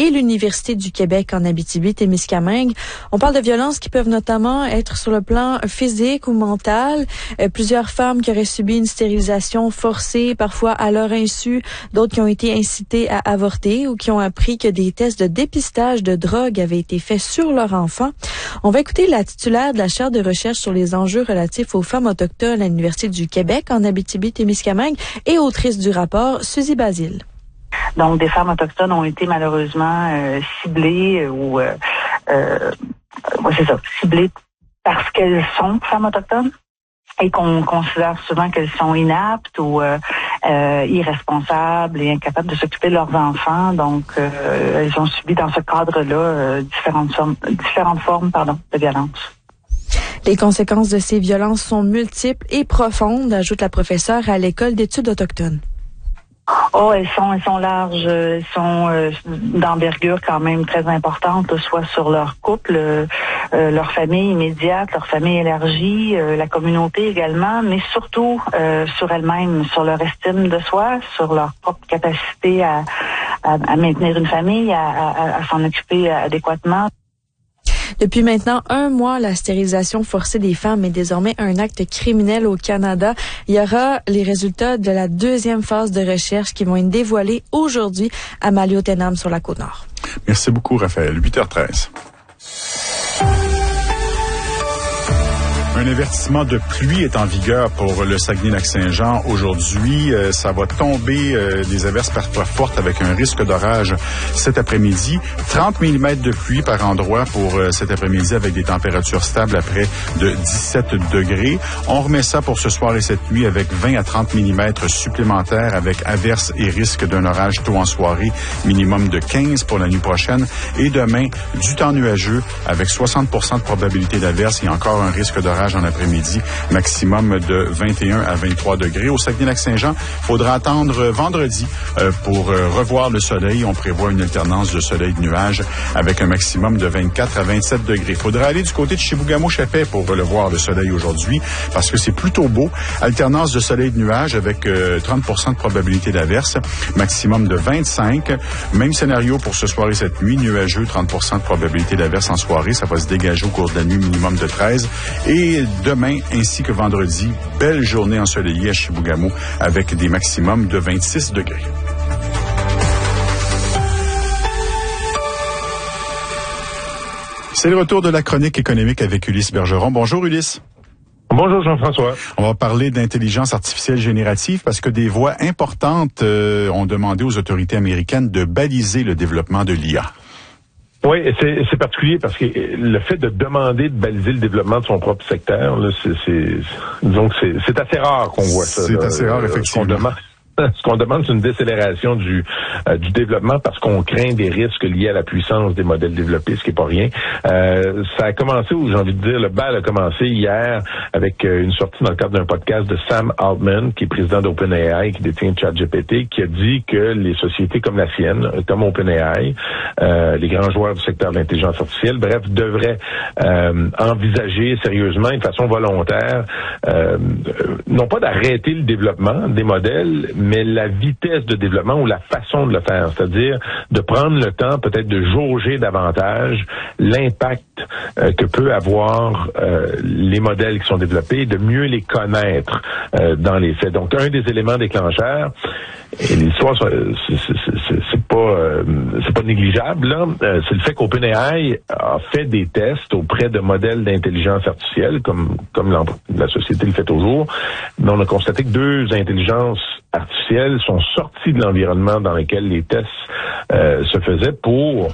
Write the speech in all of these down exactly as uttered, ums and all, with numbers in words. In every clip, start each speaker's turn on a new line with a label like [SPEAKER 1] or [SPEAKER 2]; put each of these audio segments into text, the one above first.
[SPEAKER 1] et l'Université du Québec en Abitibi-Témiscamingue. On parle de violences qui peuvent notamment être sur le plan physique ou mental. Euh, plusieurs femmes qui auraient subi une stérilisation forcée, parfois à leur insu, d'autres qui ont été incitées à avorter ou qui ont appris que des tests de dépistage de drogue avaient été faits sur leur enfant. On va écouter la titulaire de la chaire de recherche sur les enjeux relatifs aux femmes autochtones à l'Université du Québec en Abitibi-Témiscamingue et autrice du rapport, Suzy Basile.
[SPEAKER 2] Donc, des femmes autochtones ont été malheureusement euh, ciblées ou, euh, euh, ouais, c'est ça, ciblées parce qu'elles sont femmes autochtones et qu'on considère souvent qu'elles sont inaptes ou euh, euh, irresponsables et incapables de s'occuper de leurs enfants. Donc, euh, elles ont subi dans ce cadre-là euh, différentes formes, différentes formes, pardon, de violence.
[SPEAKER 1] Les conséquences de ces violences sont multiples et profondes, ajoute la professeure à l'École d'études autochtones.
[SPEAKER 2] Oh, elles sont, elles sont larges, elles sont euh, d'envergure quand même très importante, soit sur leur couple, euh, leur famille immédiate, leur famille élargie, euh, la communauté également, mais surtout euh, sur elles-mêmes, sur leur estime de soi, sur leur propre capacité à, à, à maintenir une famille, à, à, à s'en occuper adéquatement.
[SPEAKER 1] Depuis maintenant un mois, la stérilisation forcée des femmes est désormais un acte criminel au Canada. Il y aura les résultats de la deuxième phase de recherche qui vont être dévoilés aujourd'hui à Maliotenam sur la Côte-Nord.
[SPEAKER 3] Merci beaucoup, Raphaël. huit heures treize. Un avertissement de pluie est en vigueur pour le Saguenay-Lac-Saint-Jean aujourd'hui. Euh, ça va tomber euh, des averses parfois fortes avec un risque d'orage cet après-midi. trente millimètres de pluie par endroit pour euh, cet après-midi avec des températures stables à près de dix-sept degrés. On remet ça pour ce soir et cette nuit avec vingt à trente millimètres supplémentaires avec averses et risque d'un orage tôt en soirée, minimum de quinze pour la nuit prochaine. Et demain, du temps nuageux avec soixante pour cent de probabilité d'averse et encore un risque d'orage en après-midi, maximum de vingt et un à vingt-trois degrés. Au Saguenay-Lac-Saint-Jean, il faudra attendre vendredi euh, pour euh, revoir le soleil. On prévoit une alternance de soleil-nuage avec un maximum de vingt-quatre à vingt-sept degrés. Il faudra aller du côté de Chibougamau-Chapais pour le voir le soleil aujourd'hui parce que c'est plutôt beau. Alternance de soleil-nuage avec euh, trente pour cent de probabilité d'averse, maximum de vingt-cinq. Même scénario pour ce soir et cette nuit, nuageux, trente pour cent de probabilité d'averse en soirée. Ça va se dégager au cours de la nuit, minimum de treize. Et demain ainsi que vendredi, belle journée ensoleillée à Chibougamau avec des maximums de vingt-six degrés. C'est le retour de la chronique économique avec Ulysse Bergeron. Bonjour Ulysse.
[SPEAKER 4] Bonjour Jean-François.
[SPEAKER 3] On va parler d'intelligence artificielle générative parce que des voix importantes euh, ont demandé aux autorités américaines de baliser le développement de l'I A.
[SPEAKER 4] Oui, c'est, c'est particulier parce que le fait de demander de baliser le développement de son propre secteur, là, c'est, c'est, disons que c'est, c'est assez rare qu'on voit ça.
[SPEAKER 3] C'est
[SPEAKER 4] là,
[SPEAKER 3] assez rare, effectivement.
[SPEAKER 4] Ce qu'on demande, ce qu'on demande, c'est une décélération du euh, du développement parce qu'on craint des risques liés à la puissance des modèles développés, ce qui est pas rien. Euh, ça a commencé, ou j'ai envie de dire, le bal a commencé hier avec euh, une sortie dans le cadre d'un podcast de Sam Altman, qui est président d'OpenAI, qui détient ChatGPT, qui a dit que les sociétés comme la sienne, comme OpenAI, euh, les grands joueurs du secteur de l'intelligence artificielle, bref, devraient euh, envisager sérieusement, de façon volontaire, euh, non pas d'arrêter le développement des modèles, mais la vitesse de développement ou la façon de le faire, c'est-à-dire de prendre le temps peut-être de jauger davantage l'impact euh, que peut avoir euh, les modèles qui sont développés, de mieux les connaître euh, dans les faits. Donc, un des éléments déclencheurs, et l'histoire, c'est, c'est, c'est, c'est pas euh, c'est pas négligeable, là, euh, c'est le fait qu'OpenAI a fait des tests auprès de modèles d'intelligence artificielle, comme comme la société le fait toujours, mais on a constaté que deux intelligences artificielles sont sorties de l'environnement dans lequel les tests euh, se faisaient pour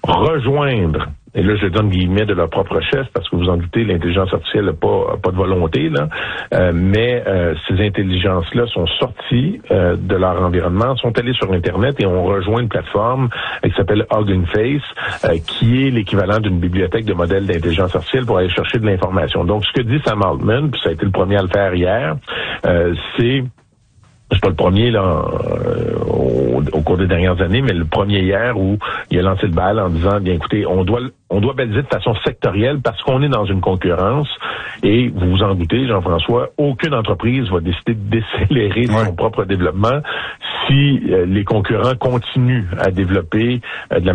[SPEAKER 4] rejoindre, et là je donne guillemets, de leur propre chef, parce que vous en doutez, l'intelligence artificielle n'a pas, pas de volonté, là, euh, mais euh, ces intelligences-là sont sorties euh, de leur environnement, sont allées sur Internet et ont rejoint une plateforme euh, qui s'appelle Hugging Face, euh, qui est l'équivalent d'une bibliothèque de modèles d'intelligence artificielle pour aller chercher de l'information. Donc ce que dit Sam Altman, puis ça a été le premier à le faire hier, euh, c'est c'est pas le premier là euh, au, au cours des dernières années, mais le premier hier où il a lancé le bal en disant bien écoutez, on doit on doit baliser de façon sectorielle parce qu'on est dans une concurrence et vous vous en doutez, Jean-François, aucune entreprise va décider de décélérer ouais. son propre développement si euh, les concurrents continuent à développer euh, de la